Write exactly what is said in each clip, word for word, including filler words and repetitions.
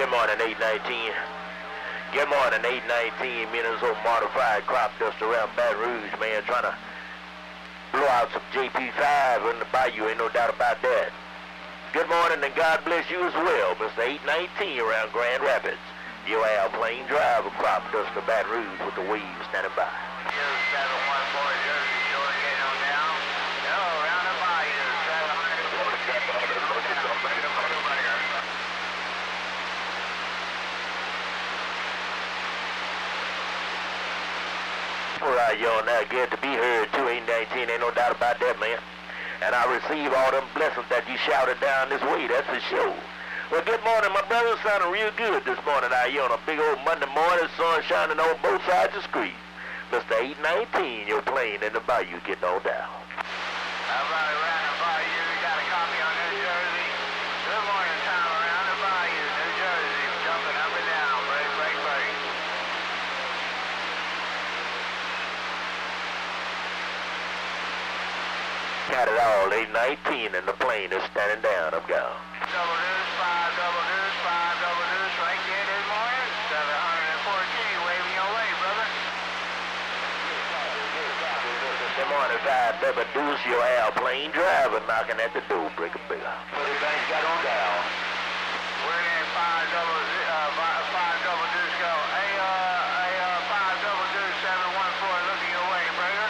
Good morning, eight nineteen. Good morning, eight nineteen. Me and this old modified crop dust around Baton Rouge, man, trying to blow out some J P five in the bayou, ain't no doubt about that. Good morning, and God bless you as well, Mister eight nineteen around Grand Rapids. Your Alplane Drive, a crop dust to Baton Rouge with the waves standing by. seven one four, Jersey Shore, getting on down. No, around the bayou, seven fourteen, All right, y'all, now good to be heard, too, eight nineteen, ain't no doubt about that, man. And I receive all them blessings that you shouted down this way, that's for sure. Well, good morning, my brother, sounding real good this morning out here on a big old Monday morning, sun shining on both sides of the street. Mister eight nineteen, your plane in the bayou getting on down. How about around the bayou? We got a copy on New Jersey. Good morning, time around the bayou, New Jersey, jumping up and down, break, break, break. Got it all, eight nineteen, and the plane is standing down, I'm gone. Double deuce, five double deuce, five double deuce, right there this morning, seven fourteen, waving your way, brother. Good morning, five double deuce, your Alplane Driver knocking at the door, break a bigger. Forty banks got on down. We're in five double, uh, five double deuce go. Hey, uh, hey, uh, five double deuce, seven one four, looking your way, brother.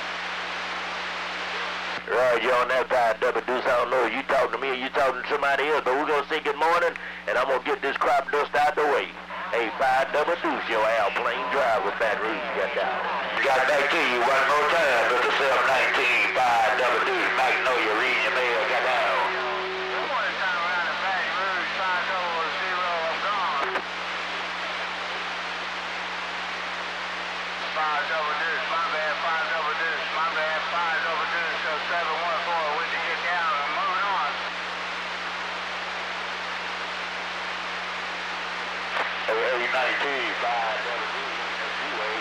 Right, you on that five double deuce, I don't know if you talking to me or you talking to somebody else, but we're going to say good morning, and I'm going to get this crop dust out the way. Hey, five double deuce, your Alplane Drive with Baton Rouge, got down. Got back to you one more time, Mister seven nineteen, five double deuce, Magnolia, reading your mail, got down. Good morning, time around the Baton Rouge, five double zero, I'm gone. Five double deuce, my bad, five double deuce, my bad, five double deuce, so seven one four, when you get down, I'm moving on. eight nineteen, five double deuce, two-way.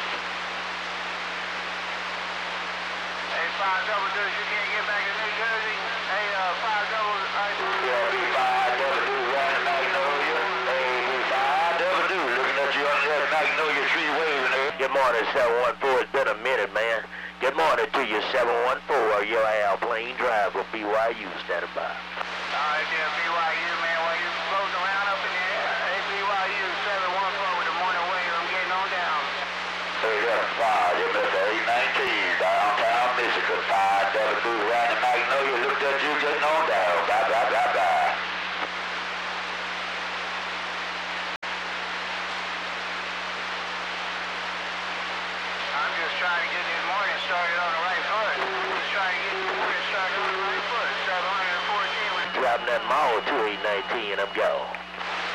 Hey, five double deuce, you can't get back to New Jersey? Hey, uh, five double, I... Yeah, five double deuce, running Magnolia. Hey, five double deuce, looking at you under that Magnolia tree waving there. Good morning, seven one four, it's been a minute, man. Good morning to you, seven one four, your Alplane Drive with B Y U standing by. All right, there, B Y U, man, while you floating around up in the air. Hey, B Y U, seven one four with the morning wave, I'm getting on down. Hey, that's five, you Mister eight nineteen, downtown Michigan, five double deuce, running Magnolia, looked at you getting on down, bye, bye, bye, bye. I'm just trying to get this morning started on the right foot. Just trying to get this morning started on the right foot. seven fourteen with... Driving that mall, two eight nineteen, I'm gone.